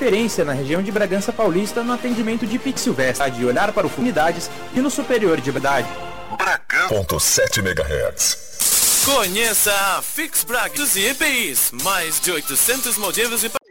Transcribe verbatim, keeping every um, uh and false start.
referência na região de Bragança Paulista no atendimento de Pix Silvestre, de olhar para o unidades e no superior de verdade. Bragança ponto sete megahertz. Conheça a Fix Bragança e E P Is, mais de oitocentos modelos e